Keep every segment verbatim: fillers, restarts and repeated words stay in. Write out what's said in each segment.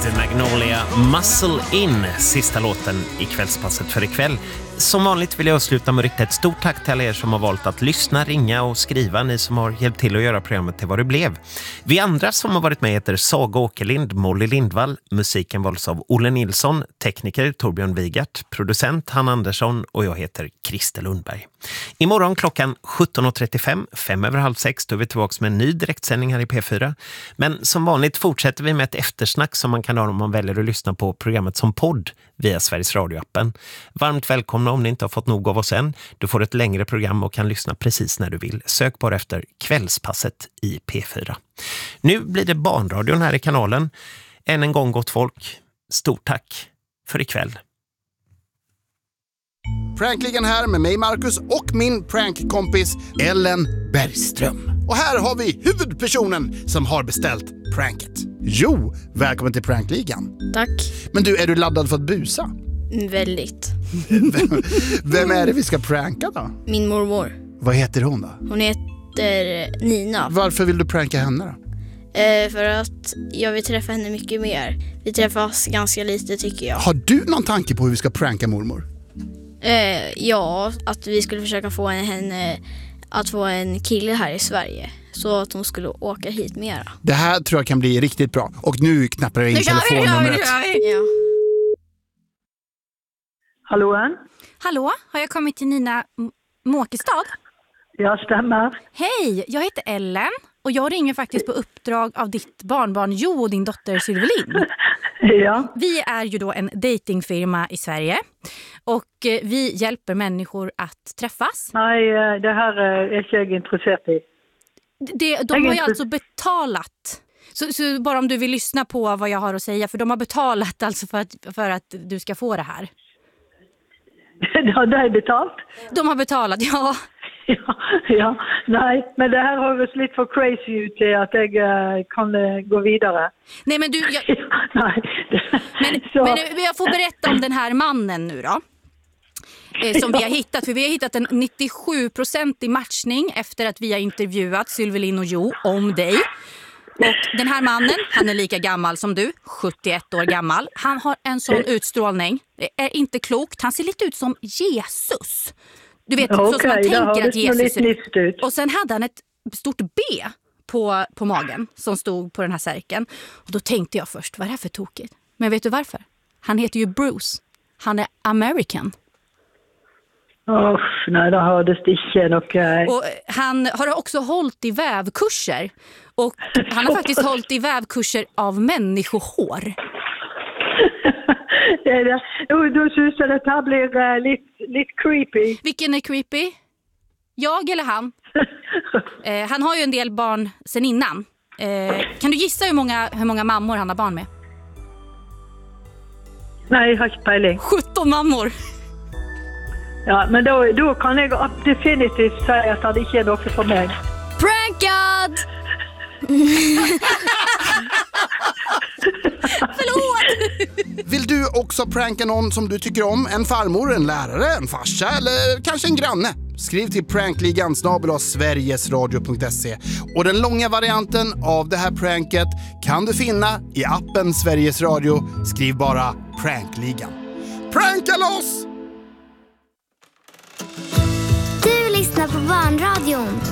Electric Magnolia, Muscle In, sista låten i kvällspasset för ikväll. Som vanligt vill jag avsluta med att rikta ett stort tack till alla er som har valt att lyssna, ringa och skriva, ni som har hjälpt till att göra programmet till vad det blev. Vi andra som har varit med heter Saga Åkerlind, Molly Lindvall, musiken valdes av Olle Nilsson, tekniker Torbjörn Wigart, producent Han Andersson och jag heter Christer Lundberg. Imorgon klockan sjutton trettiofem, fem över halv sex, då är vi tillbaka med en ny direktsändning här i P fyra. Men som vanligt fortsätter vi med ett eftersnack som man kan ha om man väljer att lyssna på programmet som podd via Sveriges Radio-appen. Varmt välkomna om ni inte har fått nog av oss än. Du får ett längre program och kan lyssna precis när du vill. Sök bara efter Kvällspasset i P fyra. Nu blir det barnradion här i kanalen. Än en gång gott folk. Stort tack för ikväll. Prankligan här med mig Marcus och min prankkompis Ellen Bergström. Och här har vi huvudpersonen som har beställt pranket. Jo, välkommen till Prankligan. Tack. Men du, är du laddad för att busa? Väldigt. Vem, vem är det vi ska pranka då? Min mormor. Vad heter hon då? Hon heter Nina. Varför vill du pranka henne då? Eh, för att jag vill träffa henne mycket mer. Vi träffas ganska lite tycker jag. Har du någon tanke på hur vi ska pranka mormor? Eh, ja, att vi skulle försöka få henne att få en kille här i Sverige. Så att hon skulle åka hit mera. Det här tror jag kan bli riktigt bra. Och nu knappar jag in telefonnumret. Ja. Hallå? Hallå, har jag kommit till Nina M- Måkestad? Ja, stämmer. Hej, jag heter Ellen och jag ringer faktiskt på uppdrag av ditt barnbarn Jo och din dotter Sylvelin. Ja. Vi är ju då en datingfirma i Sverige och vi hjälper människor att träffas. Nej, det här är inte jag intresserad i. Det, de har ju alltså betalat. Så, så bara om du vill lyssna på vad jag har att säga, för de har betalat alltså för att, för att du ska få det här. Har det betalt? De har betalat, ja. Ja, ja, nej, men det här har varit lite för crazy ut till att jag uh, kan uh, gå vidare. Nej, men du... Jag... Ja, nej. Men, men jag får berätta om den här mannen nu då. Eh, som vi har hittat, för vi har hittat en nittiosju procent i matchning efter att vi har intervjuat Sylvelin och Jo om dig. Och den här mannen, han är lika gammal som du, sjuttioett år gammal. Han har en sån utstrålning, det är inte klokt. Han ser lite ut som Jesus. Du vet, okay, så som man tänker att Jesus ser ut. Och sen hade han ett stort B på, på magen som stod på den här särken. Och då tänkte jag först, vad är det här för tokigt? Men vet du varför? Han heter ju Bruce. Han är American. Oh, nej, det hördes inte. Okay. Och han har också hållit i vävkurser. Och han har faktiskt hållit i vävkurser av människohår. Det är det. Oh, då syns det att det här blir uh, lite, lite creepy. Vilken är creepy? Jag eller han? eh, han har ju en del barn sen innan. Eh, kan du gissa hur många, hur många mammor han har barn med? Nej, jag har inte pejling. sjutton mammor. Ja, men då, då kan jag definitivt säga att det inte är något för mig. Prankad! Förlåt! Vill du också pranka någon som du tycker om? En farmor, en lärare, en farsa eller kanske en granne? Skriv till prankligan snabel-a sverigesradio punkt se. Och den långa varianten av det här pranket kan du finna i appen Sveriges Radio. Skriv bara Prankligan. Pranka loss! Du lyssnar på Barnradion.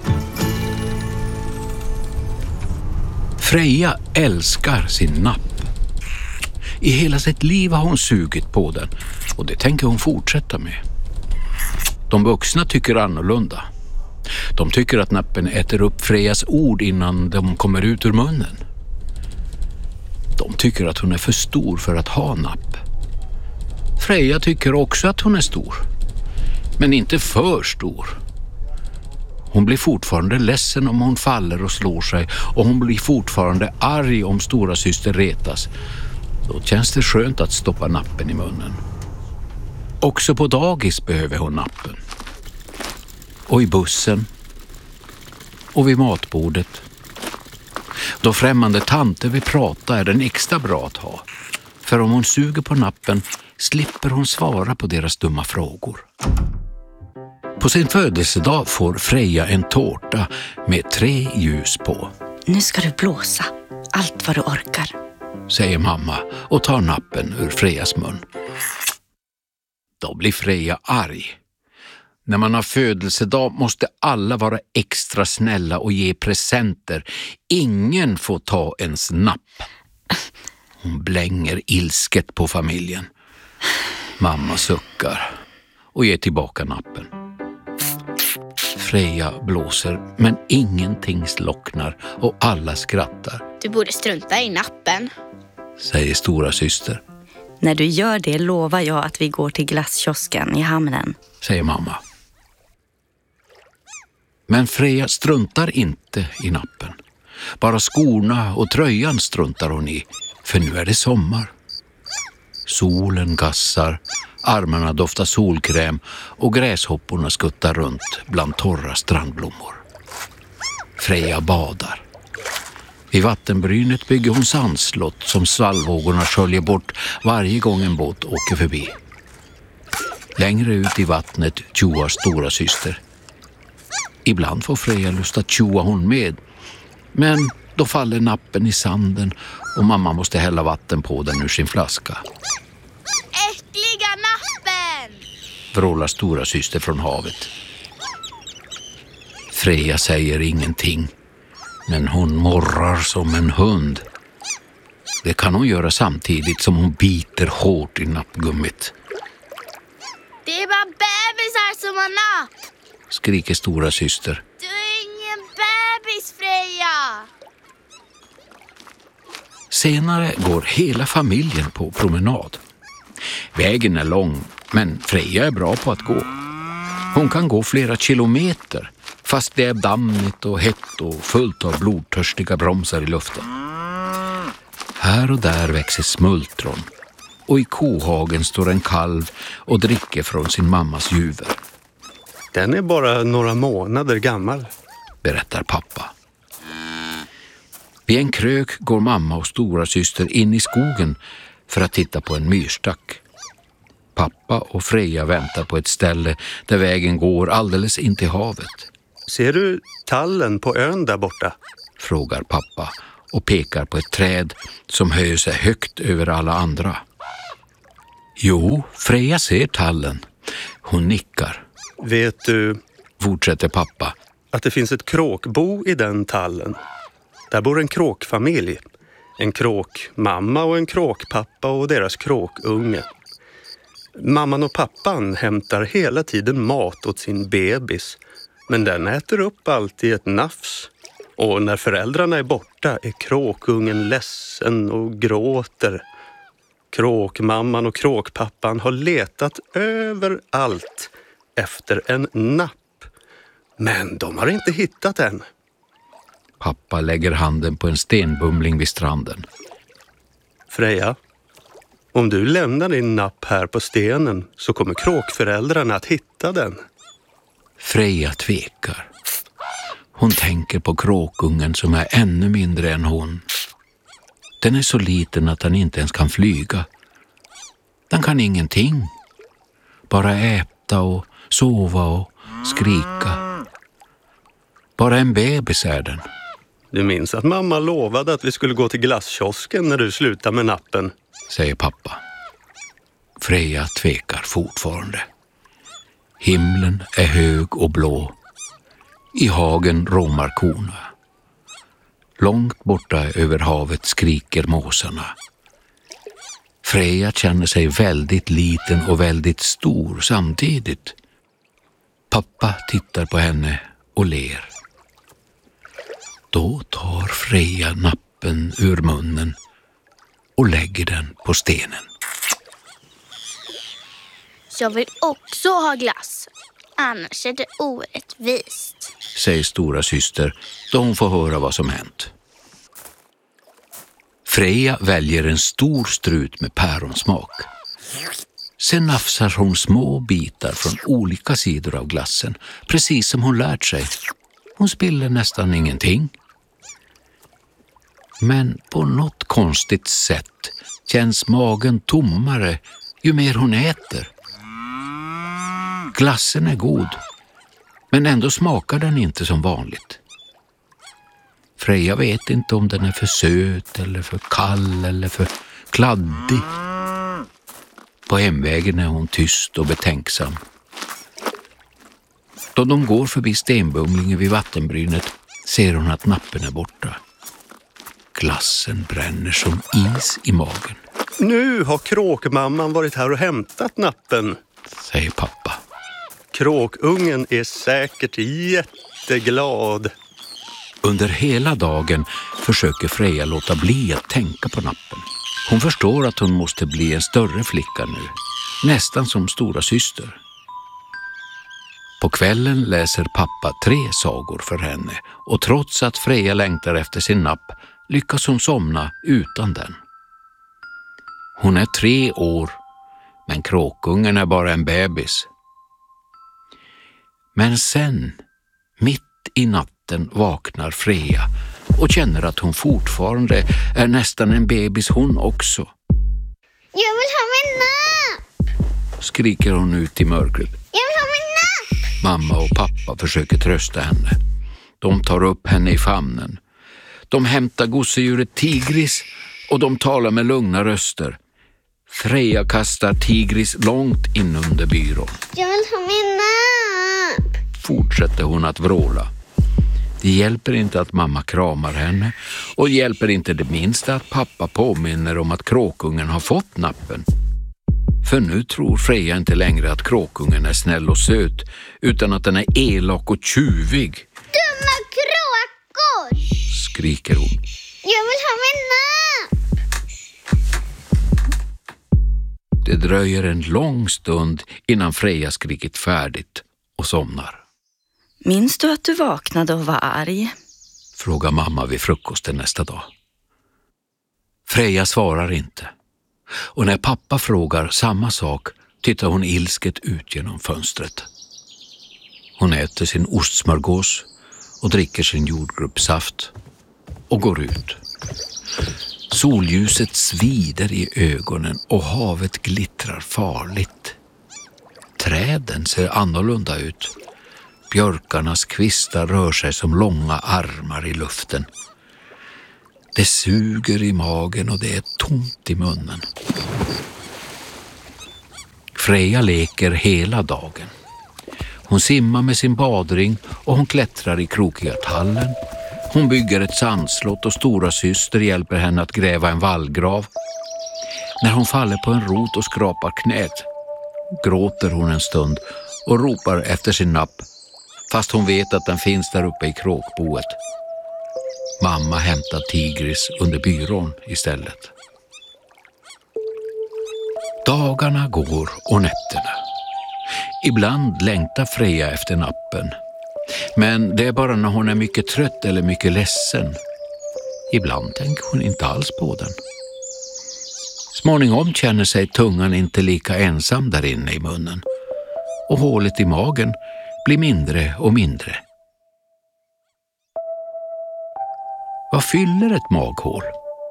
Freja älskar sin napp. I hela sitt liv har hon sugit på den och det tänker hon fortsätta med. De vuxna tycker annorlunda. De tycker att nappen äter upp Frejas ord innan de kommer ut ur munnen. De tycker att hon är för stor för att ha napp. Freja tycker också att hon är stor, men inte för stor. Hon blir fortfarande ledsen om hon faller och slår sig, och hon blir fortfarande arg om stora syster retas. Då känns det skönt att stoppa nappen i munnen. Också på dagis behöver hon nappen. Och i bussen. Och vid matbordet. Då främmande tanter vill prata är den extra bra att ha. För om hon suger på nappen slipper hon svara på deras dumma frågor. På sin födelsedag får Freja en tårta med tre ljus på. Nu ska du blåsa allt vad du orkar. säger mamma och tar nappen ur Frejas mun. Då blir Freja arg. När man har födelsedag måste alla vara extra snälla och ge presenter. Ingen får ta ens napp. Hon blänger ilsket på familjen. Mamma suckar och ger tillbaka nappen. Freja blåser, men ingenting slocknar och alla skrattar. Du borde strunta i nappen, säger stora syster. När du gör det lovar jag att vi går till glasskiosken i hamnen, säger mamma. Men Freja struntar inte i nappen. Bara skorna och tröjan struntar hon i, för nu är det sommar. Solen gassar, armarna doftar solkräm och gräshopporna skuttar runt bland torra strandblommor. Freja badar. Vid vattenbrynet bygger hon sandslott som svallvågorna sköljer bort varje gång en båt åker förbi. Längre ut i vattnet tjoar stora syster. Ibland får Freja lust att tjoa hon med, men då faller nappen i sanden och mamma måste hälla vatten på den ur sin flaska. Äckliga nappen! Vrålar stora syster från havet. Freja säger ingenting, men hon morrar som en hund. Det kan hon göra samtidigt som hon biter hårt i nappgummit. Det är bara bebisar som har napp! Skriker stora syster. Du är ingen bebis, Freja! Senare går hela familjen på promenad. Vägen är lång, men Freja är bra på att gå. Hon kan gå flera kilometer, fast det är dammigt och hett och fullt av blodtörstiga bromsar i luften. Här och där växer smultron, och i kohagen står en kalv och dricker från sin mammas juver. Den är bara några månader gammal, berättar pappa. Vid en krök går mamma och stora syster in i skogen för att titta på en myrstack. Pappa och Freja väntar på ett ställe där vägen går alldeles in till havet. Ser du tallen på ön där borta? Frågar pappa och pekar på ett träd som höjer sig högt över alla andra. Jo, Freja ser tallen. Hon nickar. Vet du, fortsätter pappa, att det finns ett kråkbo i den tallen? Där bor en kråkfamilj. En kråkmamma och en kråkpappa och deras kråkunge. Mamman och pappan hämtar hela tiden mat åt sin bebis. Men den äter upp allt i ett nafs. Och när föräldrarna är borta är kråkungen ledsen och gråter. Kråkmamman och kråkpappan har letat överallt efter en napp. Men de har inte hittat den. Pappa lägger handen på en stenbumling vid stranden. Freja, om du lämnar din napp här på stenen så kommer kråkföräldrarna att hitta den. Freja tvekar. Hon tänker på kråkungen som är ännu mindre än hon. Den är så liten att den inte ens kan flyga. Den kan ingenting. Bara äta och sova och skrika. Bara en bebis är den. Du minns att mamma lovade att vi skulle gå till glasskiosken när du slutar med nappen, säger pappa. Freja tvekar fortfarande. Himlen är hög och blå. I hagen romar korna. Långt borta över havet skriker måsarna. Freja känner sig väldigt liten och väldigt stor samtidigt. Pappa tittar på henne och ler. Då tar Freja nappen ur munnen och lägger den på stenen. Jag vill också ha glass. Annars är det orättvist, säger stora syster då hon får höra vad som hänt. Freja väljer en stor strut med päronsmak. Sen nafsar hon små bitar från olika sidor av glassen, precis som hon lärt sig. Hon spiller nästan ingenting. Men på något konstigt sätt känns magen tommare ju mer hon äter. Glassen är god, men ändå smakar den inte som vanligt. Freja vet inte om den är för söt eller för kall eller för kladdig. På hemvägen är hon tyst och betänksam. Då de går förbi stenbumlingen vid vattenbrynet ser hon att nappen är borta. Glassen bränner som is i magen. Nu har kråkmamman varit här och hämtat nappen, säger pappa. Kråkungen är säkert jätteglad. Under hela dagen försöker Freja låta bli att tänka på nappen. Hon förstår att hon måste bli en större flicka nu, nästan som stora syster. På kvällen läser pappa tre sagor för henne och trots att Freja längtar efter sin napp lyckas hon somna utan den. Hon är tre år, men kråkungen är bara en bebis. Men sen, mitt i natten, vaknar Freja och känner att hon fortfarande är nästan en bebis hon också. Jag vill ha min napp! Skriker hon ut i mörkret. Jag vill ha min napp! Mamma och pappa försöker trösta henne. De tar upp henne i famnen. De hämtar gosedjuret Tigris och de talar med lugna röster. Freja kastar Tigris långt in under byrån. Jag vill ha min napp! Fortsätter hon att vråla. Det hjälper inte att mamma kramar henne och hjälper inte det minsta att pappa påminner om att kråkungen har fått nappen. För nu tror Freja inte längre att kråkungen är snäll och söt utan att den är elak och tjuvig. Dumma kråkor! Skriker hon. Jag vill ha min napp! Det dröjer en lång stund innan Freja skrikit färdigt och somnar. Minns du att du vaknade och var arg? Frågar mamma vid frukosten nästa dag. Freja svarar inte. Och när pappa frågar samma sak tittar hon ilsket ut genom fönstret. Hon äter sin ostsmörgås och dricker sin jordgubbssaft och går ut. Solljuset svider i ögonen och havet glittrar farligt. Träden ser annorlunda ut. Björkarnas kvistar rör sig som långa armar i luften. Det suger i magen och det är tomt i munnen. Freja leker hela dagen. Hon simmar med sin badring och hon klättrar i krokiga tallen. Hon bygger ett sandslott och stora syster hjälper henne att gräva en vallgrav. När hon faller på en rot och skrapar knät gråter hon en stund och ropar efter sin napp, fast hon vet att den finns där uppe i kråkboet. Mamma hämtar Tigris under byrån istället. Dagarna går och nätterna. Ibland längtar Freja efter nappen. Men det är bara när hon är mycket trött eller mycket ledsen. Ibland tänker hon inte alls på den. Småningom känner sig tungan inte lika ensam där inne i munnen. Och hålet i magen blir mindre och mindre. Vad fyller ett maghål?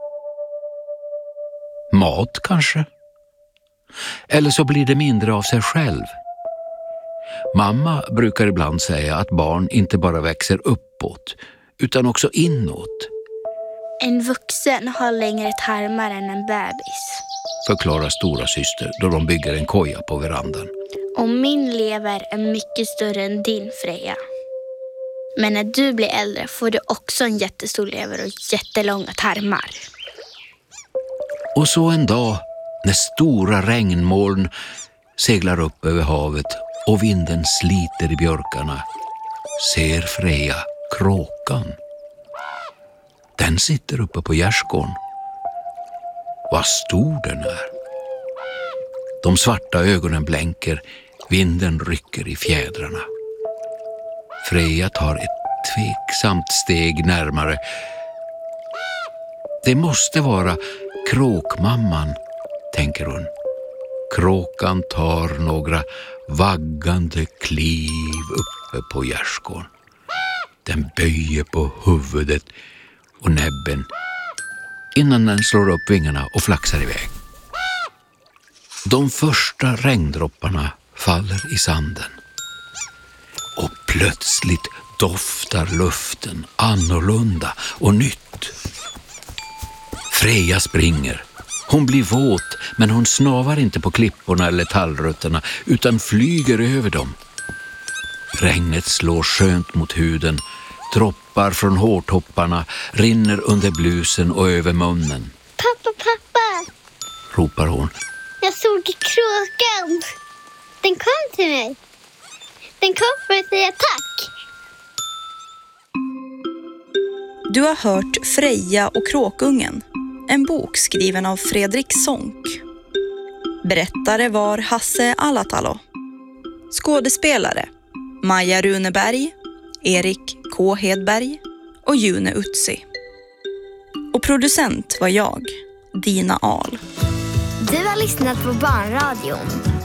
Mat kanske? Eller så blir det mindre av sig själv. Mamma brukar ibland säga att barn inte bara växer uppåt utan också inåt. En vuxen har längre tarmar än en bebis, förklarar stora syster då de bygger en koja på verandan. Och min lever är mycket större än din, Freja. Men när du blir äldre får du också en jättestor lever och jättelånga tarmar. Och så en dag när stora regnmoln seglar upp över havet och vinden sliter i björkarna ser Freja kråkan. Den sitter uppe på gärdsgården. Vad stor den är. De svarta ögonen blänker, vinden rycker i fjädrarna. Freja tar ett tveksamt steg närmare. Det måste vara kråkmamman, tänker hon. Kråkan tar några vaggande kliv uppe på gärdsgården. Den böjer på huvudet och näbben innan den slår upp vingarna och flaxar iväg. De första regndropparna faller i sanden. Och plötsligt doftar luften annorlunda och nytt. Freja springer. Hon blir våt, men hon snavar inte på klipporna eller tallrötterna utan flyger över dem. Regnet slår skönt mot huden. Droppar från hårtopparna rinner under blusen och över munnen. Pappa, pappa! Ropar hon. Jag såg kråkan. Den kom till mig. Den kom för att säga tack. Du har hört Freja och kråkungen. En bok skriven av Fredrik Sonck. Berättare var Hasse Alatalo. Skådespelare Maja Runeberg, Erik K. Hedberg och June Utsi. Och producent var jag, Dina Ahl. Du har lyssnat på Barnradion.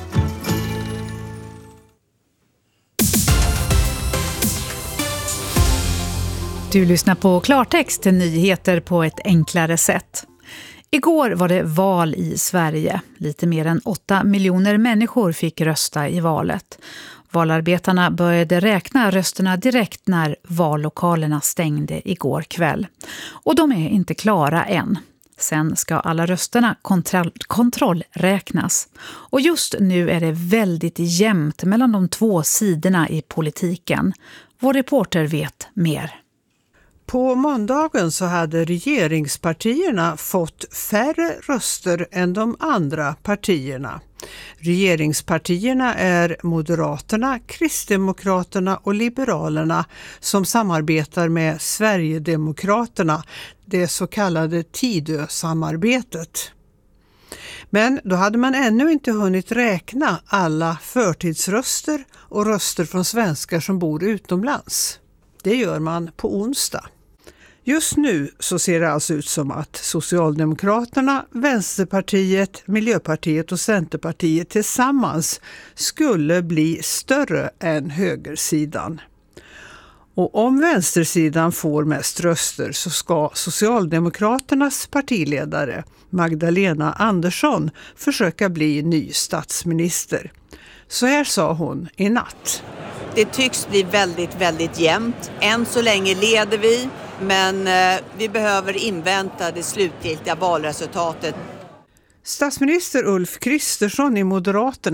Du lyssnar på Klartext, nyheter på ett enklare sätt. Igår var det val i Sverige. Lite mer än åtta miljoner människor fick rösta i valet. Valarbetarna började räkna rösterna direkt när vallokalerna stängde igår kväll. Och de är inte klara än. Sen ska alla rösterna kontroll- kontrollräknas. Och just nu är det väldigt jämnt mellan de två sidorna i politiken. Vår reporter vet mer. På måndagen så hade regeringspartierna fått färre röster än de andra partierna. Regeringspartierna är Moderaterna, Kristdemokraterna och Liberalerna som samarbetar med Sverigedemokraterna, det så kallade Tidö-samarbetet. Men då hade man ännu inte hunnit räkna alla förtidsröster och röster från svenskar som bor utomlands. Det gör man på onsdag. Just nu så ser det alltså ut som att Socialdemokraterna, Vänsterpartiet, Miljöpartiet och Centerpartiet tillsammans skulle bli större än högersidan. Och om vänstersidan får mest röster så ska Socialdemokraternas partiledare Magdalena Andersson försöka bli ny statsminister. Så här sa hon i natt. Det tycks bli väldigt, väldigt jämnt. Än så länge leder vi, men eh, vi behöver invänta det slutgiltiga valresultatet. Statsminister Ulf Kristersson i Moderaterna